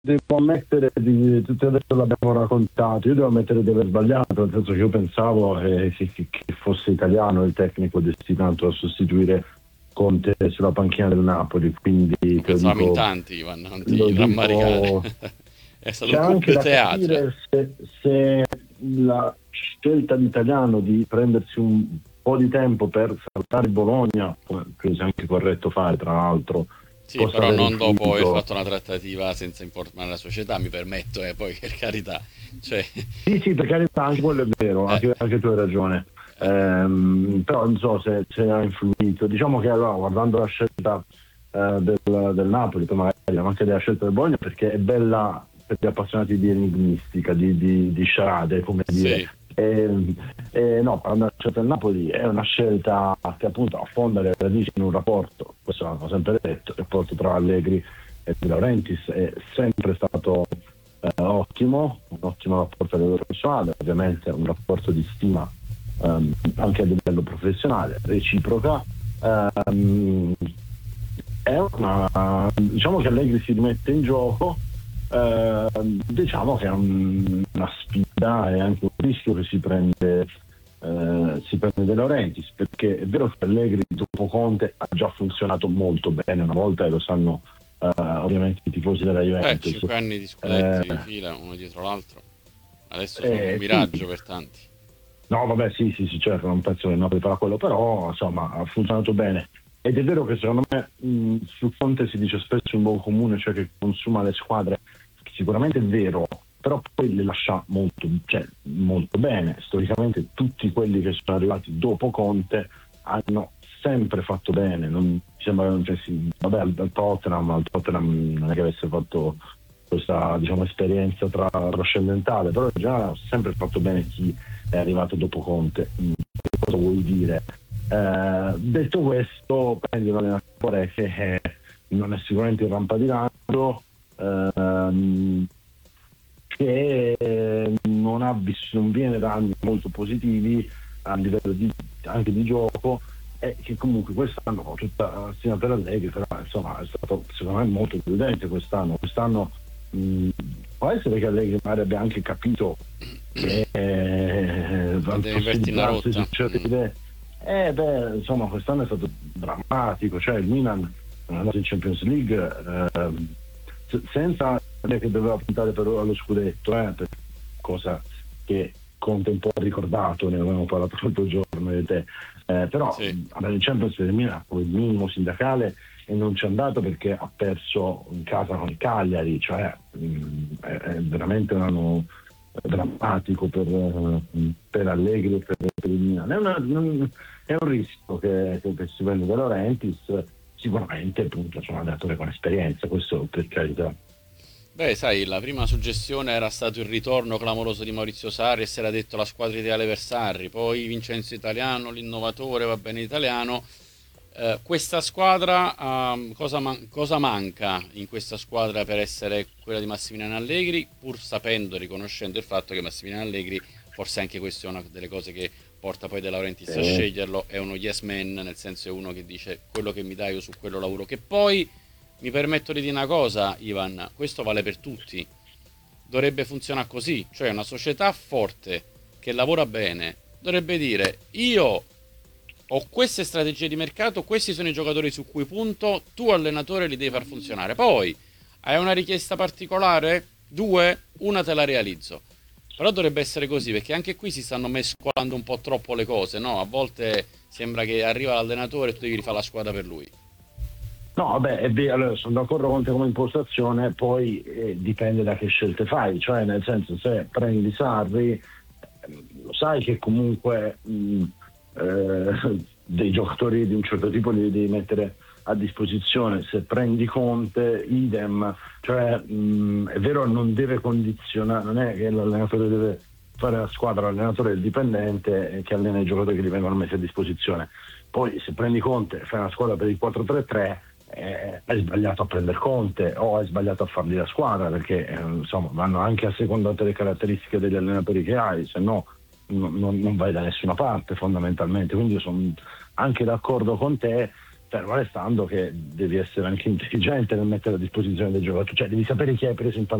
devo ammettere di tutte adesso l'abbiamo raccontato, io devo ammettere di aver sbagliato, nel senso che io pensavo che fosse italiano il tecnico destinato a sostituire Conte sulla panchina del Napoli, quindi Lo te lo pensavamo in dico, tanti, Ivan, non lo ti rammaricare. dico. È stato C'è un anche colpo di da teatro. capire se la scelta di Italiano di prendersi un po' di tempo per saltare il Bologna, come credo sia anche corretto fare tra l'altro, Sì, possa però aver non dopo aver influito. fatto una trattativa senza informare la società, mi permetto, poi per carità. Cioè, Sì, sì, per carità, anche quello è vero, eh, anche tu hai ragione. eh, Però non so se ha influito. Diciamo che allora, guardando la scelta del Napoli, poi magari anche della scelta del Bologna, perché è bella per gli appassionati di enigmistica, di charade, come dire. sì, No, parlando della scelta del Napoli è una scelta che appunto affonda le radici in un rapporto, questo l'hanno sempre detto, il rapporto tra Allegri e De Laurentiis è sempre stato ottimo, un ottimo rapporto a livello personale, ovviamente un rapporto di stima anche a livello professionale, reciproca. Ehm, diciamo che Allegri si rimette in gioco, diciamo che è una sfida e anche un rischio che si prende De Laurentiis, perché è vero che Allegri dopo Conte ha già funzionato molto bene una volta e lo sanno ovviamente i tifosi della beh, Juventus. 5 anni di Eh, scudetti di fila, uno dietro l'altro. Adesso sono un sì, miraggio per tanti. no, vabbè, sì, sì, sì, certo, non penso che il Napoli farà quello, però insomma ha funzionato bene. Ed è vero che secondo me su Conte si dice spesso un buon comune, cioè che consuma le squadre, che sicuramente è vero, però poi le lascia molto, cioè, molto bene. Storicamente tutti quelli che sono arrivati dopo Conte hanno sempre fatto bene, non mi sembra, cioè, sì, vabbè, al Tottenham non è che avesse fatto questa, diciamo, esperienza trascendentale, però in generale ha sempre fatto bene chi è arrivato dopo Conte. Cosa vuol dire? Detto questo, prendi un allenatore che non è sicuramente in rampa di lancio, che non viene da anni molto positivi a livello anche di gioco, e che comunque quest'anno, con tutta la stima per Allegri, però insomma è stato secondo me molto prudente quest'anno. mh, Può essere che Allegri magari abbia anche capito che E al deve invertire la fossilizzarsi su rotta. certe idee, insomma quest'anno è stato drammatico, cioè il Milan è andato in Champions League senza che doveva puntare per allo scudetto, cosa che Conte un po' ha ricordato, ne avevamo parlato l'altro giorno di te. Però Sì. andare in Champions per il Milan con il minimo sindacale e non c'è andato perché ha perso in casa con il Cagliari, cioè è veramente un anno drammatico per Allegri e per il Milan. È un rischio che si prende da Laurentiis, sicuramente appunto c'è un allenatore con esperienza, questo per carità. Beh, sai, la prima suggestione era stato il ritorno clamoroso di Maurizio Sarri e si era detto la squadra ideale per Sarri, poi Vincenzo Italiano, l'innovatore, va bene italiano. Questa squadra, cosa manca in questa squadra per essere quella di Massimiliano Allegri, pur sapendo e riconoscendo il fatto che Massimiliano Allegri, forse anche questa è una delle cose che porta poi De Laurentiis a Eh, sceglierlo, è uno yes man, nel senso è uno che dice quello che mi dai io su quello lavoro, che poi mi permetto di dire una cosa, Ivan, questo vale per tutti. Dovrebbe funzionare così, cioè una società forte che lavora bene dovrebbe dire io ho queste strategie di mercato, questi sono i giocatori su cui punto, tu allenatore li devi far funzionare. Poi hai una richiesta particolare? Due? Una te la realizzo. Però dovrebbe essere così, perché anche qui si stanno mescolando un po' troppo le cose, no? A volte sembra che arriva l'allenatore e tu devi rifare la squadra per lui. No, vabbè, è vero, allora, sono d'accordo con te come impostazione, poi dipende da che scelte fai, cioè nel senso se prendi Sarri, lo sai che comunque dei giocatori di un certo tipo li devi mettere a disposizione, se prendi Conte, idem, cioè è vero non deve condizionare, non è che l'allenatore deve fare la squadra, l'allenatore è il dipendente che allena i giocatori che gli vengono messi a disposizione. Poi se prendi Conte e fai una squadra per il 4-3-3, hai sbagliato a prendere Conte o hai sbagliato a fargli la squadra, perché insomma vanno anche a seconda delle caratteristiche degli allenatori che hai, se no non vai da nessuna parte fondamentalmente. Quindi io sono anche d'accordo con te, fermo restando che devi essere anche intelligente nel mettere a disposizione dei giocatori, cioè devi sapere chi hai preso in